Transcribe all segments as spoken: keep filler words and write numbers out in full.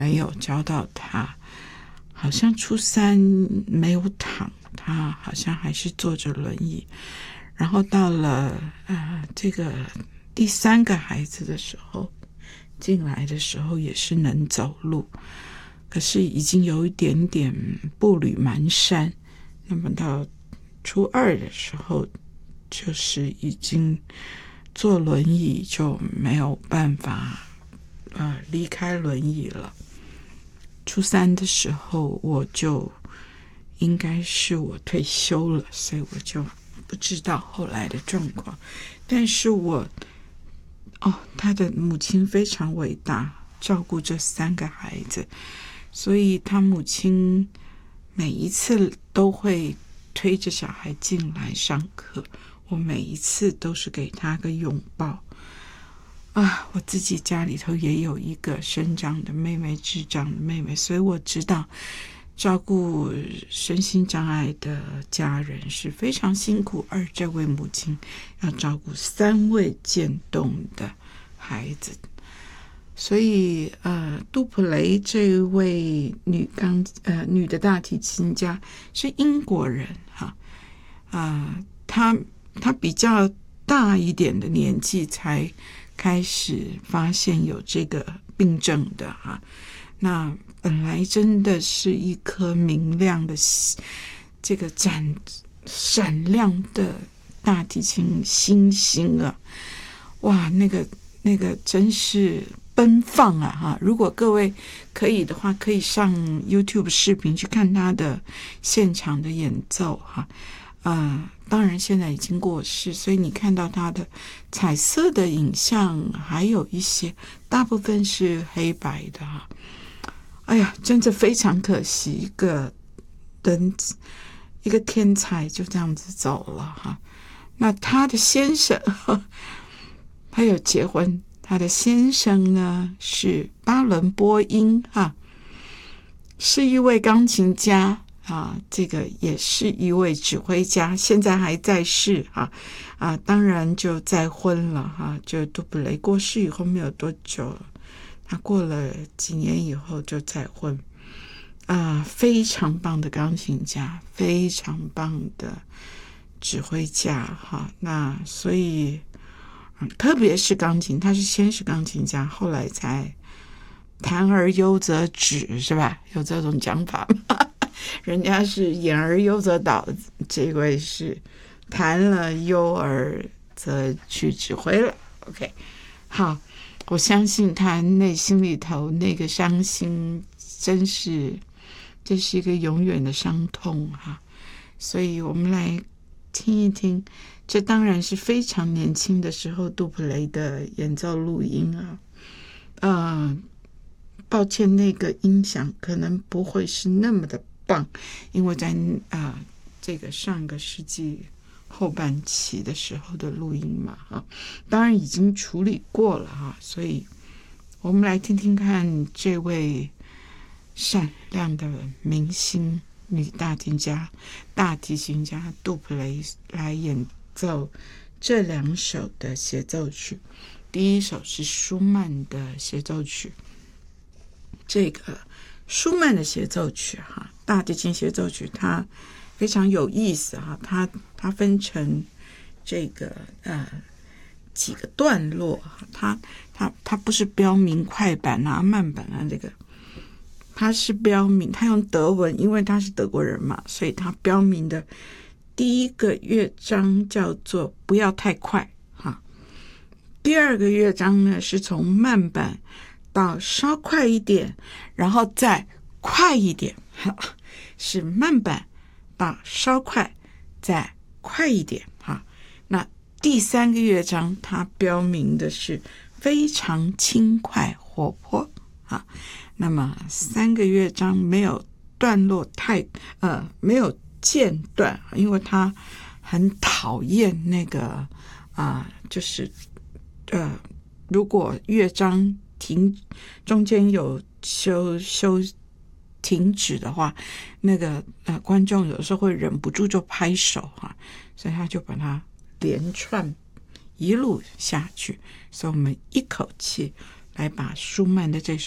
没有教到他，好像初三没有躺，他好像还是坐着轮椅。然后到了呃这个第三个孩子的时候，进来的时候也是能走路，可是已经有一点点步履蹒跚。那么到初二的时候，就是已经坐轮椅就没有办法呃离开轮椅了。初三的时候我就应该是我退休了，所以我就不知道后来的状况。但是我哦，他的母亲非常伟大，照顾这三个孩子，所以他母亲每一次都会推着小孩进来上课，我每一次都是给他个拥抱啊！我自己家里头也有一个身障的妹妹，智障的妹妹，所以我知道照顾身心障碍的家人是非常辛苦，而这位母亲要照顾三位渐冻的孩子。所以呃，杜普雷这位女钢呃女的大提琴家是英国人哈，啊、呃，她她比较大一点的年纪才开始发现有这个病症的哈。那本来真的是一颗明亮的这个闪闪亮的大提琴星星啊！哇，那个那个真是奔放啊哈！如果各位可以的话，可以上 YouTube 视频去看他的现场的演奏哈。呃，当然现在已经过世，所以你看到他的彩色的影像还有一些，大部分是黑白的哈。哎呀，真的非常可惜，一个人一个天才就这样子走了哈。那他的先生他有结婚，他的先生呢是巴伦波音哈，是一位钢琴家啊，这个也是一位指挥家，现在还在世啊啊，当然就再婚了哈，就杜普雷过世以后没有多久，他过了几年以后就再婚啊，非常棒的钢琴家，非常棒的指挥家哈。那所以、嗯、特别是钢琴，他是先是钢琴家，后来才弹而优则止，是吧？有这种讲法吗？人家是演而优则导，这位是弹了优而则去指挥了。 OK， 好，我相信他内心里头那个伤心真是这是一个永远的伤痛哈。所以我们来听一听，这当然是非常年轻的时候杜普雷的演奏录音啊。呃，抱歉，那个音响可能不会是那么的棒，因为在呃这个上个世纪后半期的时候的录音嘛哈，当然已经处理过了哈，所以我们来听听看这位闪亮的明星女大提琴家大提琴家杜普雷来演奏这两首的协奏曲。第一首是舒曼的协奏曲，这个舒曼的协奏曲哈，大提琴协奏曲它非常有意思哈，它它分成这个呃几个段落，它它它不是标明快板啊慢板啊，这个它是标明，它用德文，因为他是德国人嘛，所以他标明的第一个乐章叫做不要太快哈，第二个乐章呢是从慢板到稍快一点，然后再快一点，是慢板到稍快再快一点哈。那第三个乐章它标明的是非常轻快活泼啊。那么三个乐章没有段落太呃没有间断，因为他很讨厌那个啊、呃，就是呃如果乐章停中间有休休停止的话，那个呃观众有时候会忍不住就拍手哈，所以他就把它连串一路下去，所以我们一口气来把舒曼的这首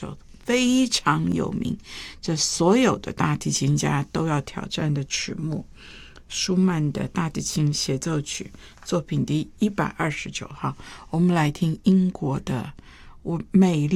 非常有名，这所有的大提琴家都要挑战的曲目，舒曼的大提琴协奏曲作品第一百二十九号。我们来听英国的我美丽